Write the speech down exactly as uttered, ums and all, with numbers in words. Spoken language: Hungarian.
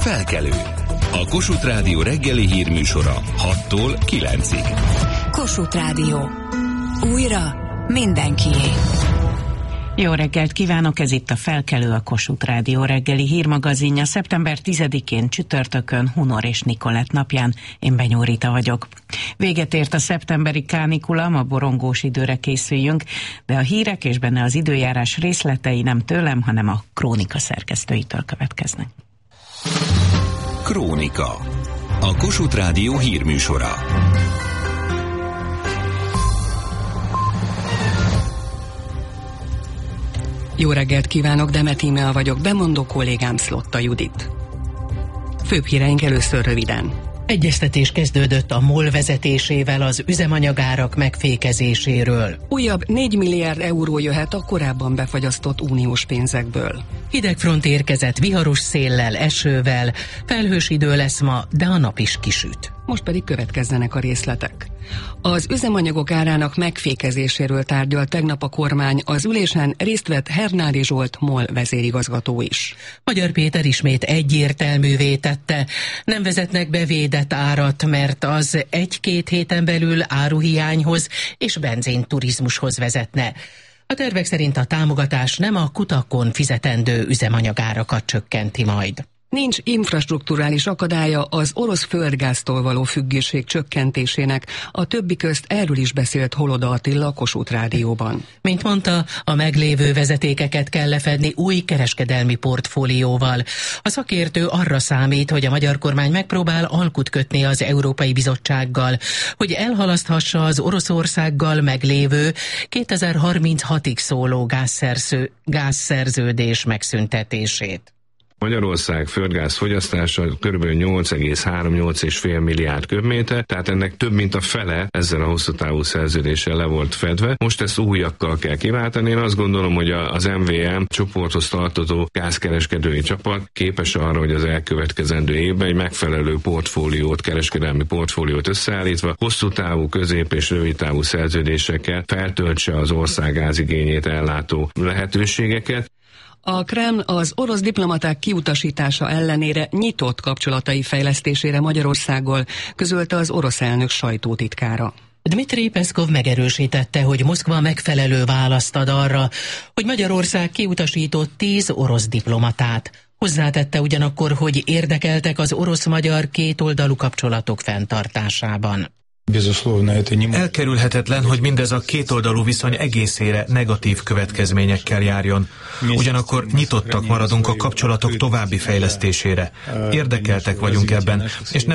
Felkelő. A Kossuth Rádió reggeli hírműsora hattól kilencig. Kossuth Rádió. Újra mindenkié. Jó reggelt kívánok, ez itt a Felkelő, a Kossuth Rádió reggeli hírmagazinja szeptember tizedikén csütörtökön, Hunor és Nikolett napján. Én Benyó Rita vagyok. Véget ért a szeptemberi kánikula, ma borongós időre készüljünk, de a hírek és benne az időjárás részletei nem tőlem, hanem a Krónika szerkesztőitől következnek. Krónika. A Kossuth Rádió hírműsora. Jó reggelt kívánok, Demet Íme vagyok, bemondó kollégám Szlotta Judit. Főbb híreink először röviden. Egyeztetés kezdődött a MOL vezetésével az üzemanyagárak megfékezéséről. Újabb négy milliárd euró jöhet a korábban befagyasztott uniós pénzekből. Hidegfront érkezett viharos széllel, esővel, felhős idő lesz ma, de a nap is kisüt. Most pedig következzenek a részletek. Az üzemanyagok árának megfékezéséről tárgyalt tegnap a kormány, az ülésen részt vett Hernádi Zsolt MOL vezérigazgató is. Magyar Péter ismét egyértelművé tette, nem vezetnek be védett árat, mert az egy-két héten belül áruhiányhoz és benzinturizmushoz vezetne. A tervek szerint a támogatás nem a kutakon fizetendő üzemanyagárakat csökkenti majd. Nincs infrastrukturális akadálya az orosz földgáztól való függőség csökkentésének, a többi közt erről is beszélt Holoda Attila a Kossuth Rádióban. Mint mondta, a meglévő vezetékeket kell lefedni új kereskedelmi portfólióval. A szakértő arra számít, hogy a magyar kormány megpróbál alkut kötni az Európai Bizottsággal, hogy elhalaszthassa az Oroszországgal meglévő kétezer-harminchatig szóló gázszerző, gázszerződés megszüntetését. Magyarország földgáz fogyasztása kb. nyolc egész három-nyolc egész öt milliárd köbméter, tehát ennek több mint a fele ezzel a hosszú távú szerződéssel le volt fedve. Most ezt újakkal kell kiváltani. Én azt gondolom, hogy az em vé em csoporthoz tartozó gázkereskedői csapat képes arra, hogy az elkövetkezendő évben egy megfelelő portfóliót, kereskedelmi portfóliót összeállítva, hosszú távú, közép és rövid távú szerződésekkel feltöltse az ország gázigényét ellátó lehetőségeket. A Kreml az orosz diplomaták kiutasítása ellenére nyitott kapcsolatai fejlesztésére Magyarországgal, közölte az orosz elnök sajtótitkára. Dmitri Peszkov megerősítette, hogy Moszkva megfelelő választ ad arra, hogy Magyarország kiutasított tíz orosz diplomatát. Hozzátette ugyanakkor, hogy érdekeltek az orosz-magyar kétoldalú kapcsolatok fenntartásában. Elkerülhetetlen, hogy mindez a kétoldalú viszony egészére negatív következményekkel járjon. Ugyanakkor nyitottak maradunk a kapcsolatok további fejlesztésére. Érdekeltek vagyunk ebben, és nem